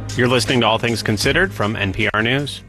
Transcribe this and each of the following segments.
You're listening to All Things Considered from NPR News.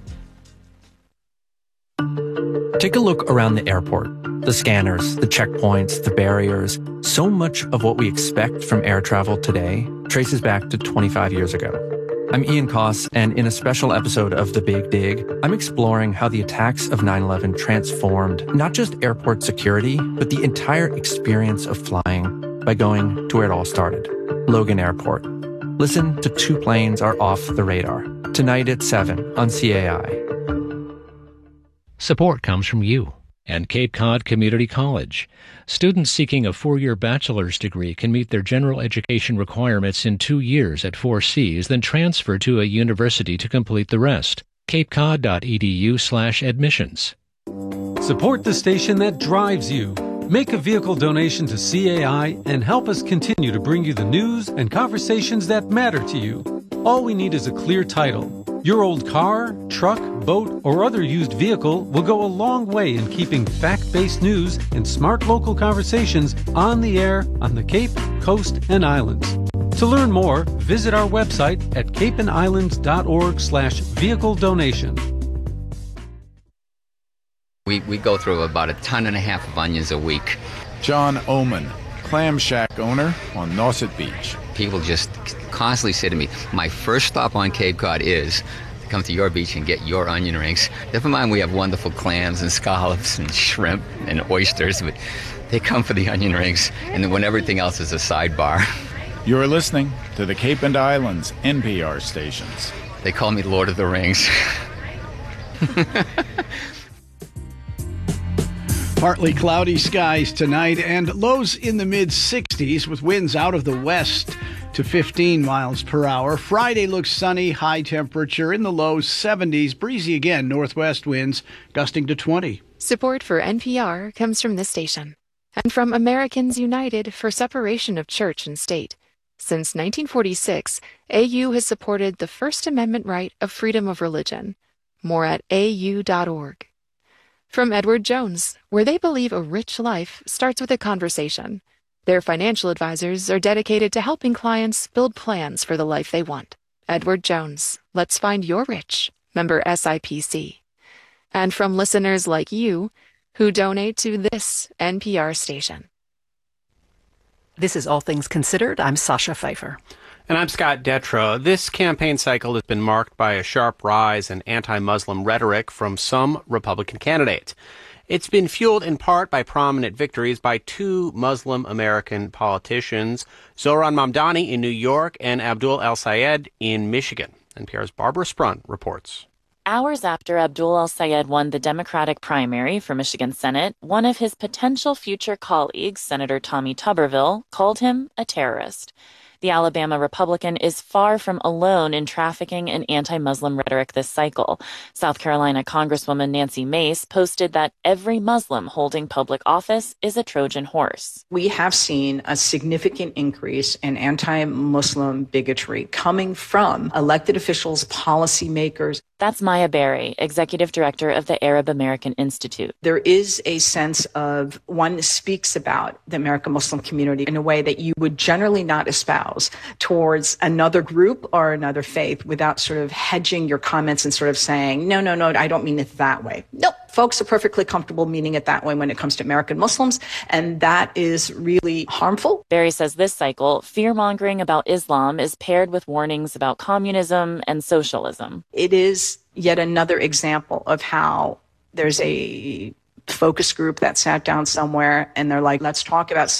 Take a look around the airport. The scanners, the checkpoints, the barriers. So much of what we expect from air travel today traces back to 25 years ago. I'm Ian Koss, and in a special episode of The Big Dig, I'm exploring how the attacks of 9/11 transformed not just airport security, but the entire experience of flying by going to where it all started, Logan Airport. Listen to Two Planes Are Off the Radar, tonight at 7 on CAI. Support comes from you and Cape Cod Community College. Students seeking a 4-year bachelor's degree can meet their general education requirements in 2 years at 4 Cs, then transfer to a university to complete the rest. capecod.edu/admissions. Support the station that drives you. Make a vehicle donation to CAI and help us continue to bring you the news and conversations that matter to you. All we need is a clear title. Your old car, truck, boat, or other used vehicle will go a long way in keeping fact-based news and smart local conversations on the air on the Cape, Coast, and Islands. To learn more, visit our website at capeandislands.org/vehicle donation. We go through about 1.5 tons of onions a week. John Oman, Clam Shack owner on Nauset Beach. People just constantly say to me, my first stop on Cape Cod is to come to your beach and get your onion rings. Never mind we have wonderful clams and scallops and shrimp and oysters, but they come for the onion rings, and then when everything else is a sidebar. You're listening to the Cape and Islands NPR stations. They call me Lord of the Rings. Partly cloudy skies tonight and lows in the mid-60s with winds out of the west to 15 miles per hour. Friday looks sunny, high temperature in the low 70s. Breezy again, northwest winds gusting to 20. Support for NPR comes from this station and from Americans United for Separation of Church and State. Since 1946, AU has supported the First Amendment right of freedom of religion. More at au.org. From Edward Jones, where they believe a rich life starts with a conversation. Their financial advisors are dedicated to helping clients build plans for the life they want. Edward Jones, let's find your rich. Member SIPC. And from listeners like you, who donate to this NPR station. This is All Things Considered. I'm Sasha Pfeiffer. And I'm Scott Detrow. This campaign cycle has been marked by a sharp rise in anti-Muslim rhetoric from some Republican candidates. It's been fueled in part by prominent victories by 2 Muslim American politicians, Zohran Mamdani in New York and Abdul El-Sayed in Michigan. NPR's Barbara Sprunt reports. Hours after Abdul El-Sayed won the Democratic primary for Michigan Senate, one of his potential future colleagues, Senator Tommy Tuberville, called him a terrorist. The Alabama Republican is far from alone in trafficking and anti-Muslim rhetoric this cycle. South Carolina Congresswoman Nancy Mace posted that every Muslim holding public office is a Trojan horse. We have seen a significant increase in anti-Muslim bigotry coming from elected officials, policymakers. That's Maya Berry, executive director of the Arab American Institute. There is a sense of one speaks about the American Muslim community in a way that you would generally not espouse towards another group or another faith without sort of hedging your comments and sort of saying, no, I don't mean it that way. Nope, folks are perfectly comfortable meaning it that way when it comes to American Muslims, and that is really harmful. Barry says this cycle, fear-mongering about Islam is paired with warnings about communism and socialism. It is yet another example of how there's a focus group that sat down somewhere and they're like, let's talk about